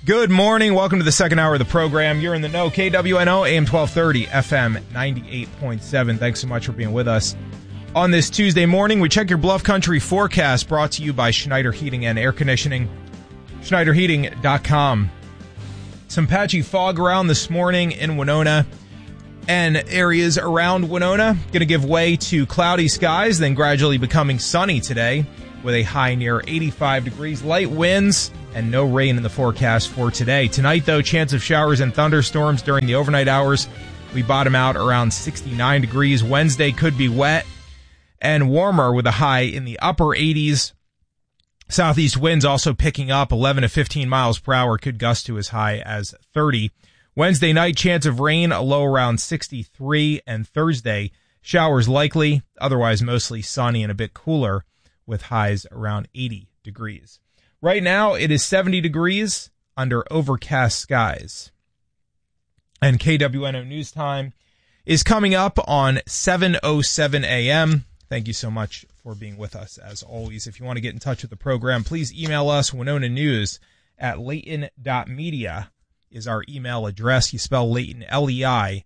Good morning. Welcome to the second hour of the program. You're in the know. KWNO, AM 1230, FM 98.7. Thanks so much for being with us. On this Tuesday morning, we check your Bluff Country forecast, brought to you by Schneider Heating and Air Conditioning. SchneiderHeating.com. Some patchy fog around this morning in Winona and areas around Winona. Going to give way to cloudy skies, then gradually becoming sunny today with a high near 85 degrees. Light winds and no rain in the forecast for today. Tonight, though, chance of showers and thunderstorms during the overnight hours. We bottom out around 69 degrees. Wednesday could be wet and warmer with a high in the upper 80s. Southeast winds also picking up 11 to 15 miles per hour, could gust to as high as 30. Wednesday night, chance of rain, a low around 63. And Thursday, showers likely, otherwise mostly sunny and a bit cooler with highs around 80 degrees. Right now, it is 70 degrees under overcast skies. And KWNO News Time is coming up on 7:07 a.m. Thank you so much for being with us, as always. If you want to get in touch with the program, please email us, WinonaNews@Layton.media is our email address. You spell Layton, Leighton.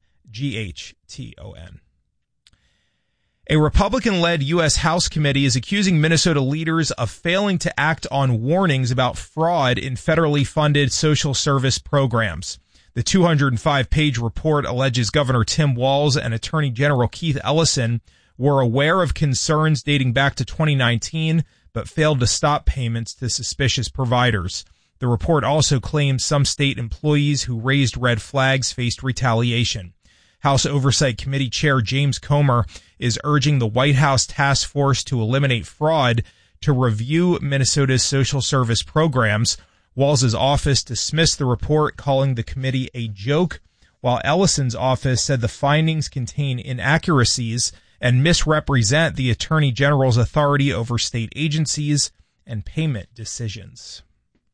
A Republican-led U.S. House committee is accusing Minnesota leaders of failing to act on warnings about fraud in federally funded social service programs. The 205-page report alleges Governor Tim Walz and Attorney General Keith Ellison were aware of concerns dating back to 2019, but failed to stop payments to suspicious providers. The report also claims some state employees who raised red flags faced retaliation. House Oversight Committee Chair James Comer is urging the White House task force to eliminate fraud to review Minnesota's social service programs. Walz's office dismissed the report, calling the committee a joke, while Ellison's office said the findings contain inaccuracies and misrepresent the Attorney General's authority over state agencies and payment decisions.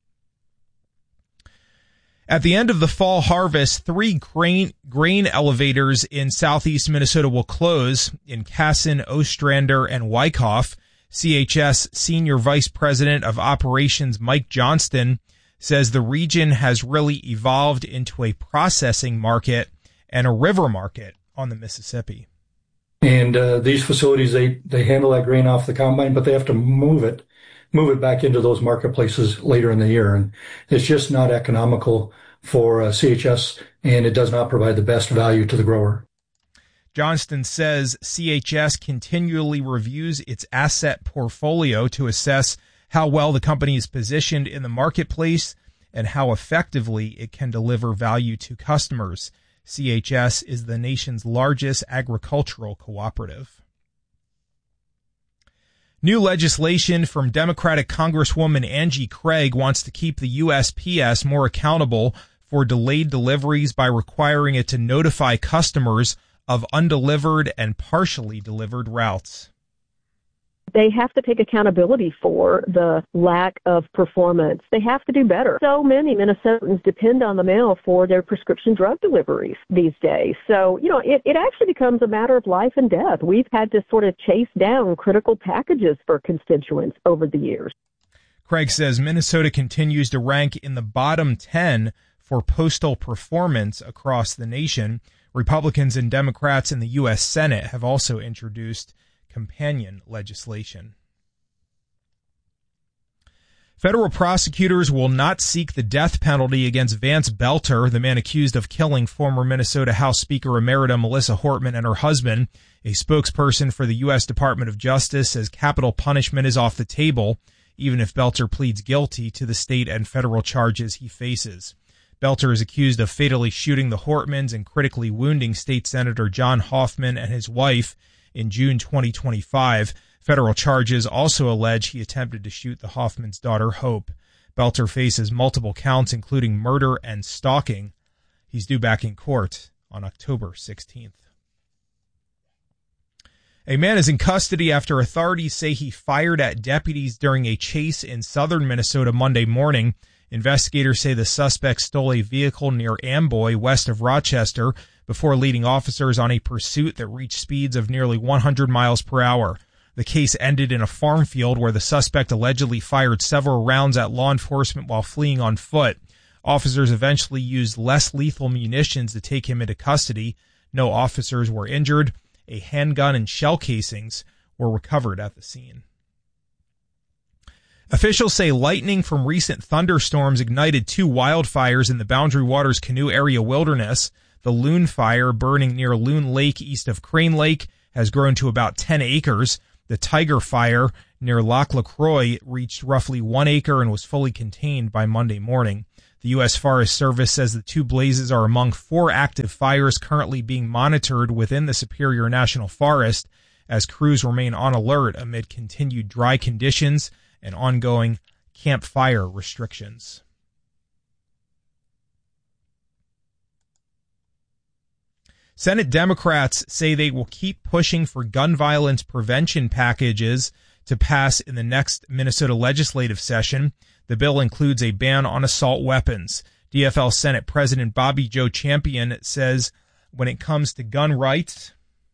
At the end of the fall harvest, 3 grain elevators in southeast Minnesota will close in Kasson, Ostrander, and Wyckoff. CHS Senior Vice President of Operations Mike Johnston says the region has really evolved into a processing market and a river market on the Mississippi. And these facilities, they handle that grain off the combine, but they have to move it back into those marketplaces later in the year. And it's just not economical for CHS, and it does not provide the best value to the grower. Johnston says CHS continually reviews its asset portfolio to assess how well the company is positioned in the marketplace and how effectively it can deliver value to customers. CHS is the nation's largest agricultural cooperative. New legislation from Democratic Congresswoman Angie Craig wants to keep the USPS more accountable for delayed deliveries by requiring it to notify customers of undelivered and partially delivered routes. They have to take accountability for the lack of performance. They have to do better. So many Minnesotans depend on the mail for their prescription drug deliveries these days. So, it actually becomes a matter of life and death. We've had to sort of chase down critical packages for constituents over the years. Craig says Minnesota continues to rank in the bottom 10 for postal performance across the nation. Republicans and Democrats in the U.S. Senate have also introduced companion legislation. Federal prosecutors will not seek the death penalty against Vance Belter, the man accused of killing former Minnesota House Speaker Emerita Melissa Hortman and her husband. A spokesperson for the U.S. Department of Justice says capital punishment is off the table, even if Belter pleads guilty to the state and federal charges he faces. Belter is accused of fatally shooting the Hortmans and critically wounding State Senator John Hoffman and his wife in June 2025. Federal charges also allege he attempted to shoot the Hoffman's daughter, Hope. Belter faces multiple counts, including murder and stalking. He's due back in court on October 16th. A man is in custody after authorities say he fired at deputies during a chase in southern Minnesota Monday morning. Investigators say the suspect stole a vehicle near Amboy, west of Rochester, before leading officers on a pursuit that reached speeds of nearly 100 miles per hour. The case ended in a farm field where the suspect allegedly fired several rounds at law enforcement while fleeing on foot. Officers eventually used less lethal munitions to take him into custody. No officers were injured. A handgun and shell casings were recovered at the scene. Officials say lightning from recent thunderstorms ignited 2 wildfires in the Boundary Waters Canoe Area Wilderness. The Loon Fire, burning near Loon Lake east of Crane Lake, has grown to about 10 acres. The Tiger Fire near Lac La Croix reached roughly 1 acre and was fully contained by Monday morning. The U.S. Forest Service says the 2 blazes are among 4 active fires currently being monitored within the Superior National Forest as crews remain on alert amid continued dry conditions and ongoing campfire restrictions. Senate Democrats say they will keep pushing for gun violence prevention packages to pass in the next Minnesota legislative session. The bill includes a ban on assault weapons. DFL Senate President Bobby Joe Champion says when it comes to gun rights,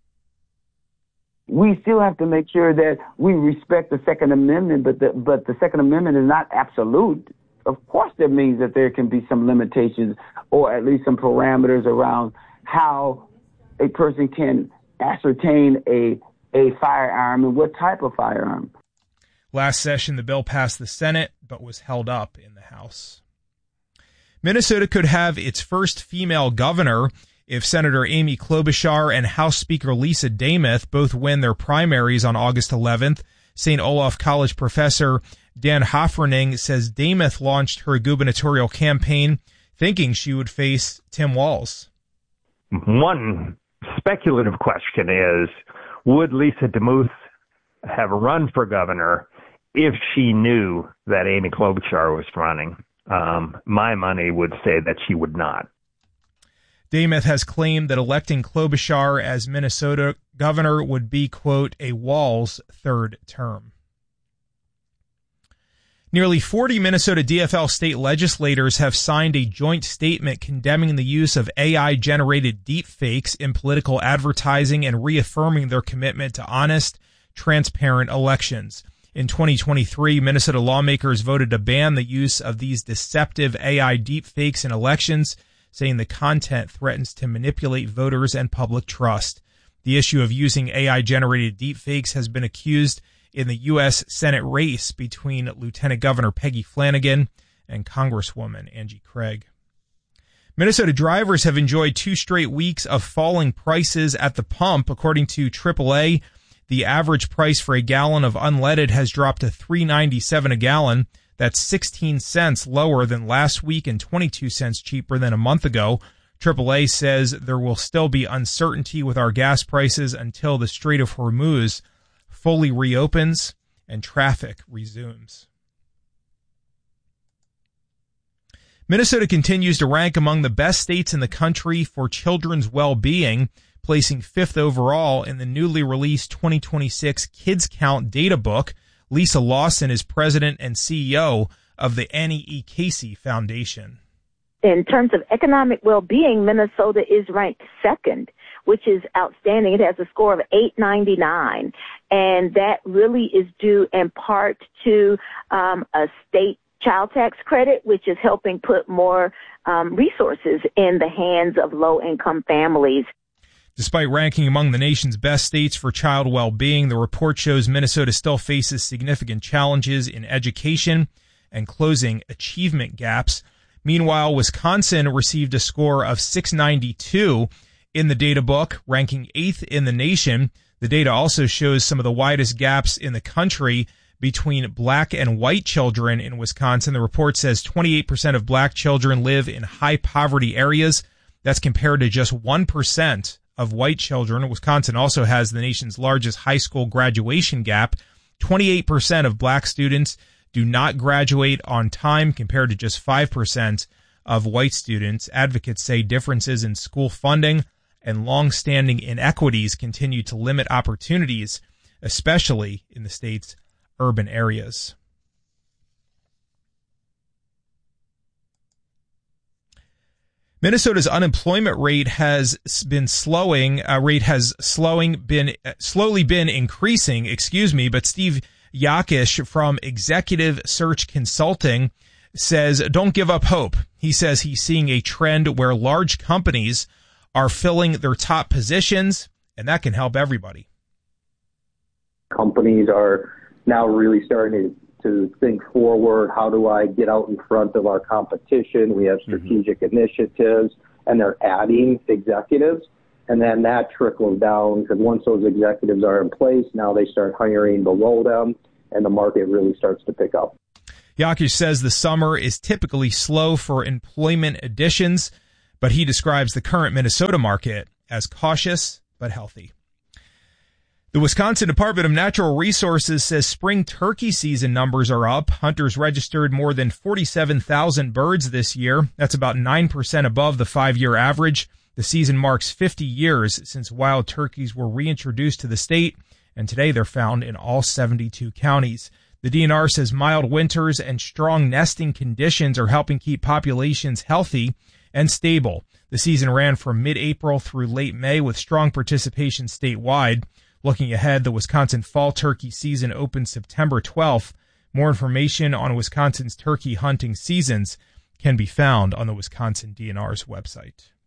we still have to make sure that we respect the Second Amendment, but the Second Amendment is not absolute. Of course, that means that there can be some limitations or at least some parameters around how a person can ascertain a firearm and what type of firearm. Last session, the bill passed the Senate, but was held up in the House. Minnesota could have its first female governor if Senator Amy Klobuchar and House Speaker Lisa Demuth both win their primaries on August 11th. St. Olaf College professor Dan Hoffrening says Demuth launched her gubernatorial campaign thinking she would face Tim Walz. One speculative question is, would Lisa Demuth have run for governor if she knew that Amy Klobuchar was running? My money would say that she would not. Demuth has claimed that electing Klobuchar as Minnesota governor would be, quote, a Walz third term. Nearly 40 Minnesota DFL state legislators have signed a joint statement condemning the use of AI-generated deepfakes in political advertising and reaffirming their commitment to honest, transparent elections. In 2023, Minnesota lawmakers voted to ban the use of these deceptive AI deepfakes in elections, saying the content threatens to manipulate voters and public trust. The issue of using AI-generated deepfakes has been accused in the U.S. Senate race between Lieutenant Governor Peggy Flanagan and Congresswoman Angie Craig. Minnesota drivers have enjoyed 2 straight weeks of falling prices at the pump. According to AAA, the average price for a gallon of unleaded has dropped to $3.97 a gallon. That's 16 cents lower than last week and 22 cents cheaper than a month ago. AAA says there will still be uncertainty with our gas prices until the Strait of Hormuz fully reopens and traffic resumes. Minnesota continues to rank among the best states in the country for children's well-being, placing 5th overall in the newly released 2026 Kids Count data book. Lisa Lawson is president and CEO of the Annie E. Casey Foundation. In terms of economic well-being, Minnesota is ranked 2nd, which is outstanding. It has a score of 899, and that really is due in part to a state child tax credit, which is helping put more resources in the hands of low-income families. Despite ranking among the nation's best states for child well-being, the report shows Minnesota still faces significant challenges in education and closing achievement gaps. Meanwhile, Wisconsin received a score of 692 in the data book, ranking 8th in the nation. The data also shows some of the widest gaps in the country between black and white children in Wisconsin. The report says 28% of black children live in high poverty areas. That's compared to just 1% of white children. Wisconsin also has the nation's largest high school graduation gap. 28% of black students do not graduate on time compared to just 5% of white students. Advocates say differences in school funding and long-standing inequities continue to limit opportunities, especially in the state's urban areas. Minnesota's unemployment rate has been slowly been increasing, but Steve Yakish from Executive Search Consulting says, don't give up hope. He says he's seeing a trend where large companies are filling their top positions, and that can help everybody. Companies are now really starting to think forward. How do I get out in front of our competition? We have strategic initiatives, and they're adding executives. And then that trickles down, because once those executives are in place, now they start hiring below them, and the market really starts to pick up. Yakush says the summer is typically slow for employment additions, but he describes the current Minnesota market as cautious but healthy. The Wisconsin Department of Natural Resources says spring turkey season numbers are up. Hunters registered more than 47,000 birds this year. That's about 9% above the 5-year average. The season marks 50 years since wild turkeys were reintroduced to the state, and today they're found in all 72 counties. The DNR says mild winters and strong nesting conditions are helping keep populations healthy and stable. The season ran from mid-April through late May with strong participation statewide. Looking ahead, the Wisconsin fall turkey season opens September 12th. More information on Wisconsin's turkey hunting seasons can be found on the Wisconsin DNR's website.